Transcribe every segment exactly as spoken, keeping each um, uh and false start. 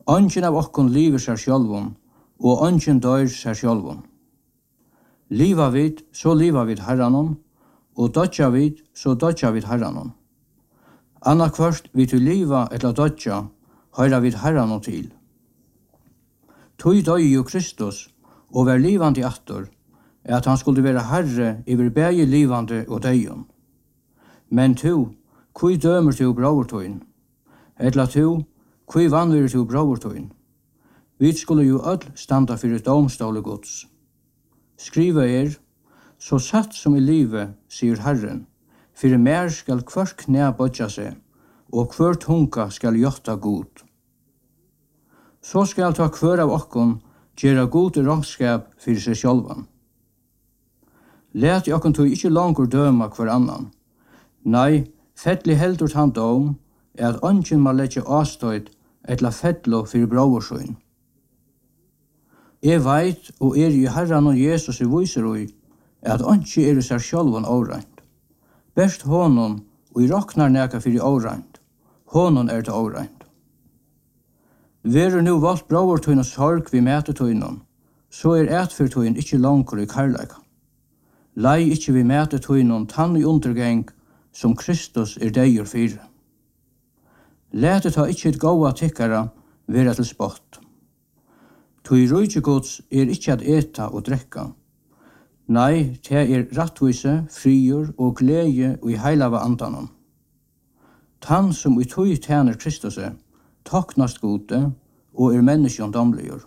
Ongen av okkon liver seg sjálvun, og ongen dør seg sjálvun. Liva vid, så liva vid herranon, og dodja vid, så dodja vid herranon. Anna kvart vid du liva etla dodja, høyra vid herranon til. Tui døy jo Kristus, og vær livande attor, at han skulle være herre iver bægi livande og døyon. Men tu, kui dømer tu bravertøyn? Etla tu, kui vanver tu bravertøyn? Vi skulle jo öll standa fyrir domståle gods. Skriva er, så satt som i livet, sier Herren, fyrir mer skal hver knæ bodja seg, og hver tunga skal gjotta god. Så skal ta hver av okkon gjera god rangskap fyrir seg sjálvan. Let i okkon tog ikkje langur døma hver annan. Nei, fettli heldur han dom, er at ongen ma letja avstøyd etla fettlo fyrir brauersøyn. Jeg veit, og er i Herren og Jesus i viser ui, at ongi er i seg sjálvan óreint. Best honon, og i roknar neka fyrir óreint. Honon er det óreint. Verur nu valgt bravertøyn og sorg vi metetøynon, så er etfyrtøyn ikkje langur i karleika. Lei ikkje vi metetøynon tann i undergeng som Kristus er deier fyrir. Lete ta ikkje et gåa tikkara vera til spott. Tui rujtje gods er ikkje at eta og drekka. Nei, te er rattvise, friur og glede og i heilava andanon. Tann som i tui tjener Kristuse, toknast gode og er menneskjon domligur.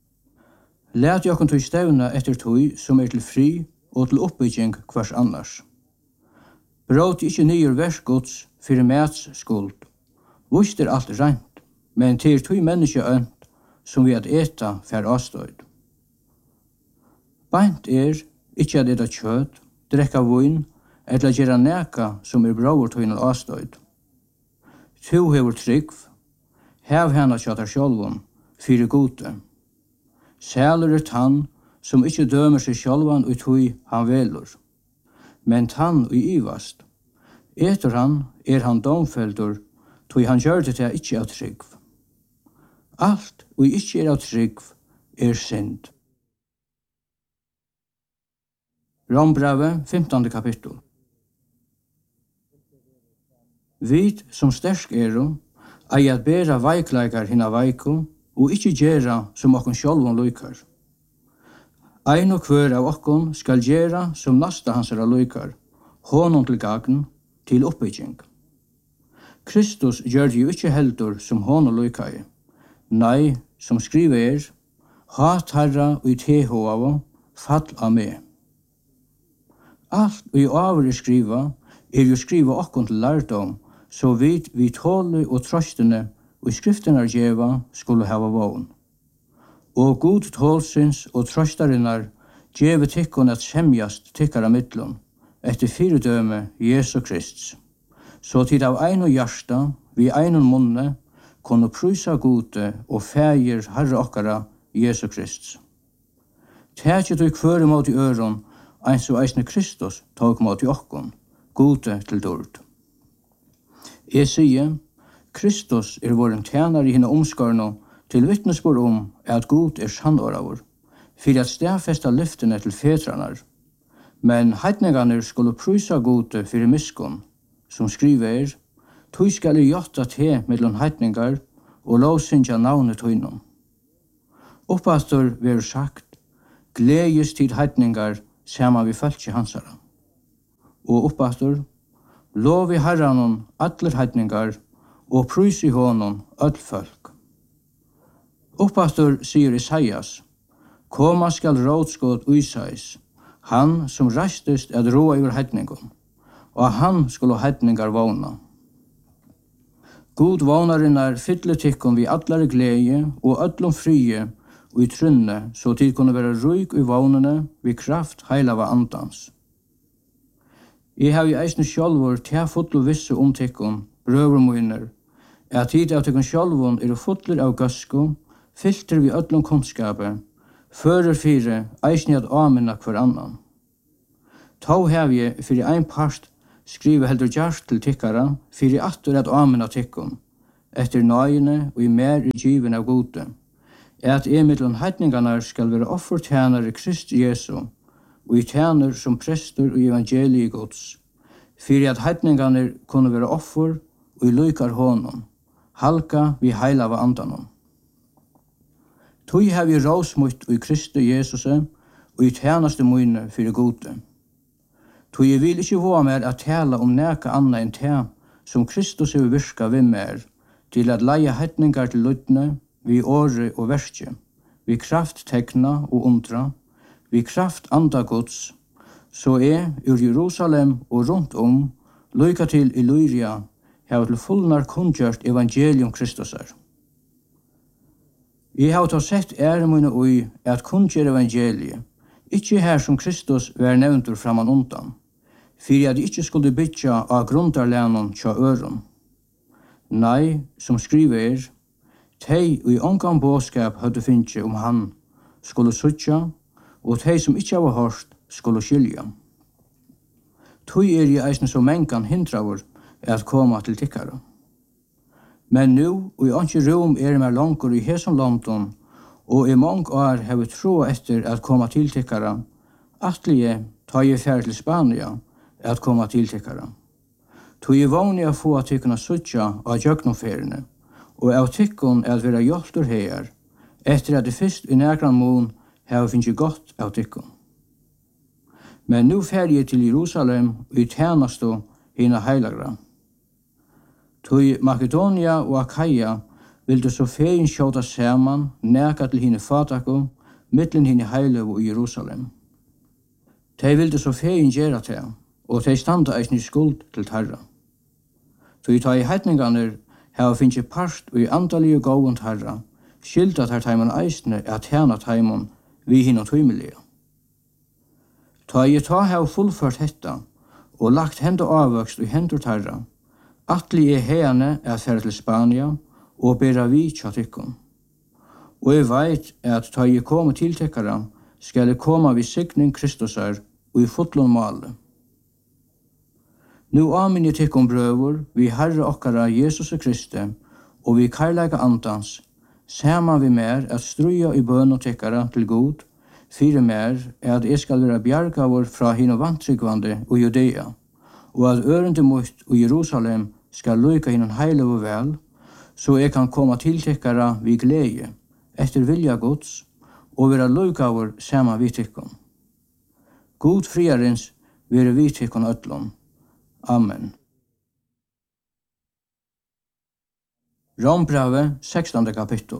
Let jokken tui stevna etter tui som er til fri og til oppbygging hvers annars. Bråt ikkje nyer verskods fyrir mæts skuld. Vust er alt reint, men til tui menneskje ønt som vi at eta fer avstøyd. Beint er ikkje at eta kjøtt, drekka vin, eller gjera neka som er bravertøynal avstøyd. Tu hever tryggv, hev hana kjøttar sjálvun, fyrir gode. Sælur er tann som ikkje dømer seg sjálvan ut hui han velur, men tann ui ivast. Etur han er han domfeldur, tui han gjør det til ikkje av tryggv. Alt og ikkje er av tryggv er synd. Rombrave, femtande kapittel. Vit som stersk eru, ei at bera veikleikar hinna veiku, og ikkje gjera som okkon sjálvun luikar. Ein og hver av okkon skal gjera som nasta hansara luikar, honom til gagn, til oppbygging. Kristus gjør jo ikkje heldur som honom luikai. Nei, som skriver er, hat herra og i teho av, fall av meg. Alt og i over er skriva, er jo skriva okkon til lærdom, så vidt vi tåle og trøstene og i skriftene djeva skulle hava vogn. Og god tålsins og trøstarinnar djeve tikkon at semjast tikkara mittlun, etter fyrdøme Jesu Krist. Så tid av ein og hjärsta, vi ein og munne, kunne prysa gode og fægir Herre okkara Jesu Krist. Tætje du kvøre mot i øron, eins og eisne Kristus tog mot i okkon, gode til dord. Jeg sier, Kristus er våren tjener i henne omskarno til vittnesbord om at god er sannåravur, for at stedfesta lyftene til fetranar. Men heitningarnir skulle prysa gode fyrir miskon, som skriver er, «Tui skal i jotta te mellom heitningar og lovsynja navnet tøynum». Oppastor veru sagt, «Gledes tid heitningar sama vi fölkje hansara». Og oppastor, «Lov i herranon allir heitningar og prys i honom öll folk». Oppastor sier Isaias, «Koma skal rådskot Isais, han som rastest at roa yver heitningon, og han skulle heitningar våna». God vånarinnar fylle tikkon vi allare glede og öllum frie og i trunne, så tid kunne være ruig i vånene vi kraft heilava andans. Jeg har i eisne sjálfur til fotlo visse om tikkon, brøvermoiner, at tid av tikkon sjálfun er fotler av gasko, filter vi öllum kunnskape, fører fire eisne at amina hver annan. Tau har jeg fyrir ein part skrive heldur gjart til tikkara, fyrir attur at amina tikkon, etter nøyene og i mer i given av gode, at emidlun heidningarnar skal være offertjenere Krist Jesu, og i tjener som prester og evangeliet Guds, fyrir at heidningarnar kunne være offer og i lykar honom, halka vi heila av andanon. Tui har vi råsmutt og i Kristi Jesus og i tjenaste møyne fyrir gode. Tui vil ikke våga mer at tala om neka anna enn te som Kristus vil virka vi mer, til at leie heidningar til lydne, vi åre og verske, vi kraft tekna og undra, vi kraft anda Guds, så er ur Jerusalem og rundt om, lykka til Illyria, hava til fullnar kundgjørt evangelium Kristus er. Jeg har ta sett ære mine ui at kundgjør evangeliet, ikkje her som Kristus var nevntur framan undan, fyrir at ikkje skulle bytja av grundarlænon tja øron. Nei, som skriver er, tei og i ongan båskap høyde finnje om han skulle suttja, og tei som ikkje var hørt skulle skilja. Tui er i eisne som mengan hindravur at koma til tikkara. Men nu, og i anki rom er mer langur i hesom London, og i mong år har vi tro etter at koma til tikkara, atlige ta i ferd til Spania at koma til tikkara. Tui er vanlig å få at tykkuna suttja av jøgnoferiene, og av tykkun at vera hjoltur her, etter at det fyrst i nægran mån har finnst godt av tykkun. Men nu fer jeg til Jerusalem og i tjenasto hina heilagra. Tui Makedonia og Akaia vildu så fein skjóta saman neka til hine fatakum, mittlen hine heilagu i Jerusalem. Tei vildu så fein gera te, og tei standa eisni skuld til tarra. Tui ta i heitningarnir hava finnst part og i andalige gåund tarra, skilda tar taimun eisne at tjena taimun vi hina tøymelige. Ta i ta hava fullført hetta, og lagt henda avvøkst og hendur tarra, atli er hene at færa til Spania og bera vi tja tykkun. Og jeg veit at ta i koma til tykkara skal jeg koma vi signing Kristusar og i fotlun male. Nu amin jeg tykkun brøvur vi Herre okkara Jesus Kristi og vi karlaga andans, saman vi mer at struja i bøn og tykkara til god, fyrir mer at jeg skal være bjargavur fra hino vantryggvande og Judea, og at ørende mot og Jerusalem skal lyka hinn heile og vel, så jeg kan komme til tykkara vi glede, etter vilja Guds, og være lykavur saman vi tykkun. God friarins være vi tykkun öllum. Amen. Rombrave, sekstande kapittel.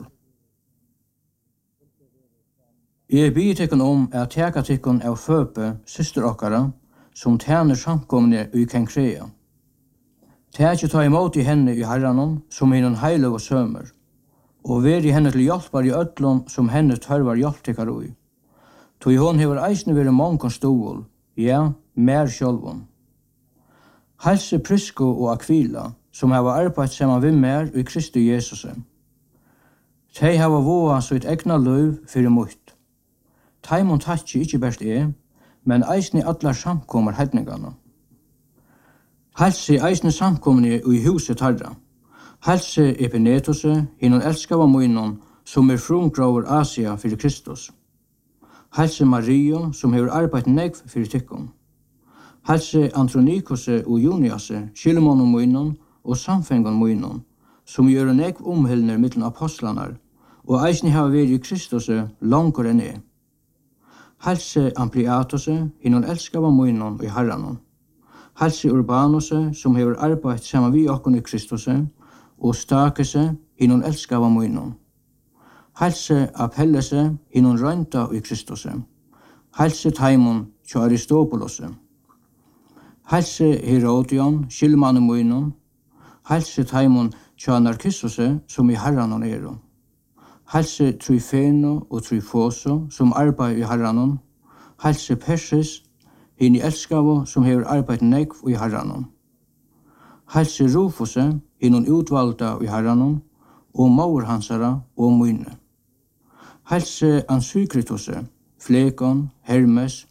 Jeg byr tykkun om at teka tykkun av føpe, syster okkara, som tjener samkomne i Kenkrea. Tækje ta imot i henne i herranon, som hinnon heile og sømer, og veri henne til hjelpar i öllum som henne tørvar hjelptikar ui. Tog hon hever eisne veri mongon stål, ja, mer sjálvun. Halse Prisco og Aquila, som hava arbeidt saman vi mer i Kristi Jesus. Tei hava voa sitt egna løv fyrir mutt. Taimon tatsi ikkje best er, men eisne allar samkomar heidningarna. Halse eisne samkomne i huset tarra. Halse Epenetose, hinnon elskava muinnon, som er frumgraver Asia fyrir Kristus. Halse Mario, som hever arbeidt negv fyrir tykkun. Halse Andronikose og Juniase, skilmonon muinnon og samfengon muinnon, som gjør negv omhyllner mittlun apostlanar, og eisne hava veri i Kristus langur enn er. Halse Ampliatose, hinnon elskava muinnon i herranon. Halse Urbanose, som hever arbeidt saman vi okkon i Kristus, og Stakese, hinnon elskava muinnon. Halse Apellese, hinnon røynta i Kristus. Halse Taimon, tja Aristobulose. Halse Herodion, skilmane muinnon. Halse Taimon, tja Narkissose, som i herranon ero. Halse Tryfeno og Tryfoso, som arbeid i herranon. Halse Persis, hinn i elskavo, som hever arbeid negv i herranon. Halse Rufose, hinnon utvalda i herranon, og maur hansara og muine. Halse Ansykritose, Flekon, Hermes,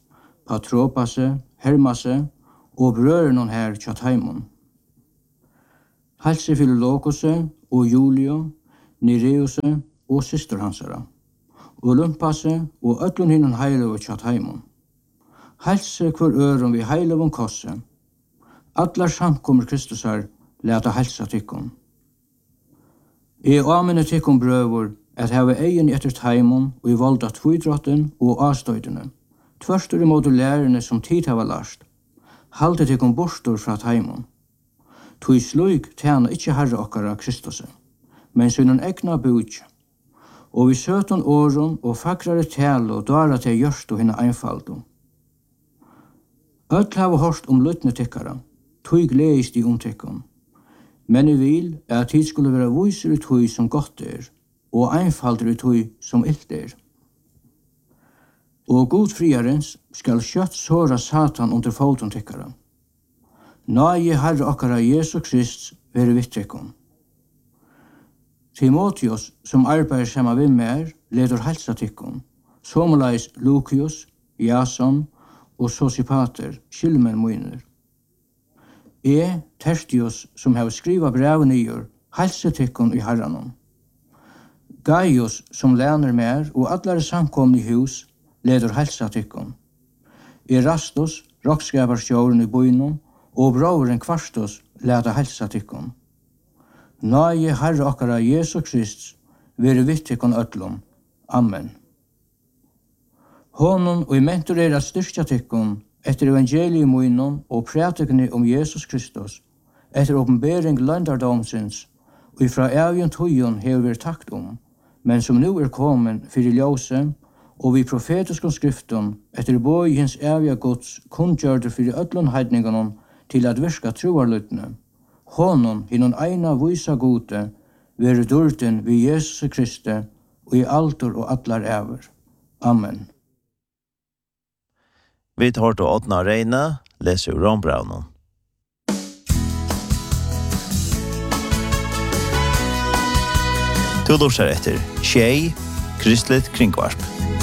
Patropase, Hermase, og brørenon her tja Taimon. Halse Philologose og Julio, Nereuse og syster hansara, Olympase og öllun hinnan heilagu tjatt heimum. Halse hver ørum vi heilavun kosse. Allar samkomur Kristusar leta halsa tykkum. I aminu tykkum brøvur at hava egin etter teimun og i valda tvidrotten og avstøydene, tverstur imot lærerne som tid hava last, halde tykkum borstur fra teimun. Tui sluik tjena ikkje herre okkara Kristuse, men synnen egna bujtje, og vi søtun åron og fagrare tale og dara til gjørst og hinna einfaldu. Öll hava horst om lytne tykkara, tui gleist i omtykkum, men jeg vil at tid skulle være viser i tui som godt er, og einfalder i tui som ilt er. Og god friarens skal kjøtt såra Satan under foten tykkara. Nøye Herre okkara Jesu Krist være vittekkom. Timotheus, som arbeider sammen ved mer, leder helsa tykkom, somaleis Lucius, Jason og Sosipater, skilmen moiner. E. Tertius, som har skriva brev nyer, helse tykkom i herranon. Gaius, som læner mer, og allare samkomne i hus, leder helsa tykkom. Erastus, rockskaparsjåren i boinon, og bråren Kvarstus leta helsa tykkom. Nøye Herre okkara Jesu Krist, vere vitt tykkon öllum. Amen. Honom og i mentorera styrkja tykkom, etter evangelium moinon og prætikene om Jesus Kristus, etter åpenbering løndardomsins, og ifra evgen tøyen hever vi takt om, men som nu er kommen fyrir ljøse, og vi profetiske skriften, etter bøy hins evige gods, kundgjørte fyrir öllun heidninganon, til at virka troarlytne. Honom, hinnon eina vysa gode, vere durten vi Jesus Kristi, og i altor og allar ever. Amen. Vi tar til Åtna Reine, leser Ron Brownon. To lorser etter Tjei, Kristelig Kringvarp.